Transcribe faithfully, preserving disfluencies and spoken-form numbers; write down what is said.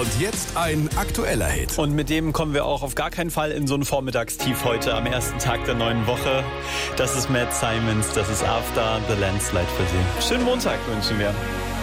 Und jetzt ein aktueller Hit. Und mit dem kommen wir auch auf gar keinen Fall in so ein Vormittagstief heute am ersten Tag der neuen Woche. Das ist Matt Simons, das ist After the Landslide für Sie. Schönen Montag wünschen wir.